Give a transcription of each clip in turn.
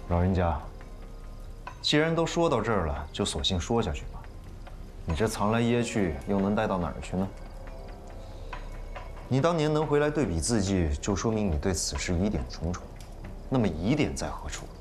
老人家，既然都说到这儿了，就索性说下去吧。你这藏来掖去，又能带到哪儿去呢？你当年能回来对比字迹，就说明你对此事疑点重重。那么疑点在何处？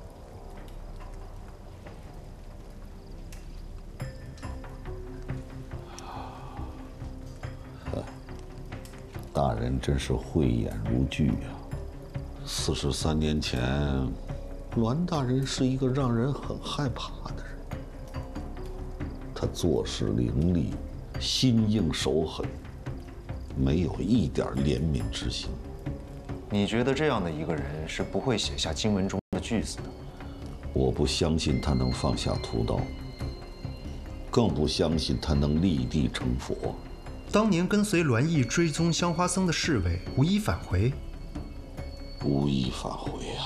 大人真是慧眼如炬呀！43年前，栾大人是一个让人很害怕的人。他做事凌厉，心硬手狠，没有一点怜悯之心。 你觉得这样的一个人是不会写下经文中的句子的？ 我不相信他能放下屠刀，更不相信他能立地成佛。 当年跟随栾毅追踪香花僧的侍卫无一返回， 无一返回啊！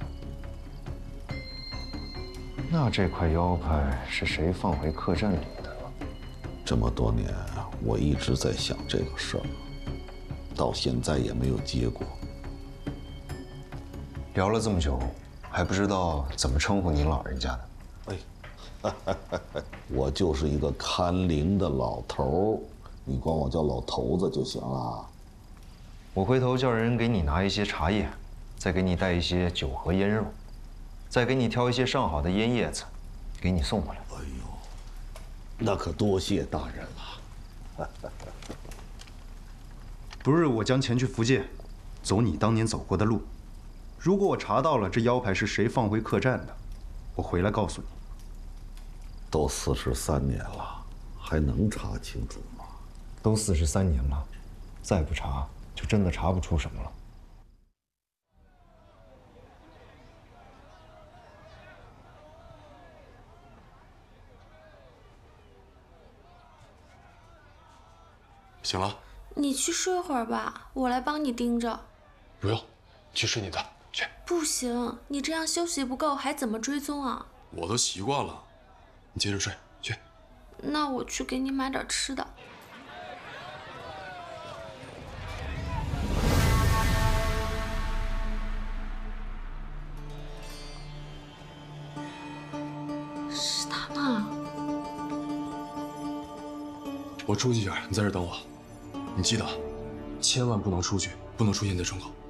那这块腰牌是谁放回客栈里的呢？ 这么多年，我一直在想这个事儿，到现在也没有结果。 聊了这么久，还不知道怎么称呼您老人家的。 哎，我就是一个看灵的老头儿。你管我叫老头子就行了。 我回头叫人给你拿一些茶叶，再给你带一些酒和腌肉，再给你挑一些上好的烟叶子，给你送回来。 哎呦，那可多谢大人了。 不日我将前去福建，走你当年走过的路。如果我查到了这腰牌是谁放回客栈的，我回来告诉你。 都43年了，还能查清楚吗？ 都43年了，再不查就真的查不出什么了。 醒了？ 你去睡会儿吧，我来帮你盯着。 不用，去睡你的，去。 不行，你这样休息不够，还怎么追踪啊？ 我都习惯了，你接着睡，去。 那我去给你买点吃的。是他吗？ 我出去一下，你在这等我。你记得，千万不能出去，不能出现在窗口。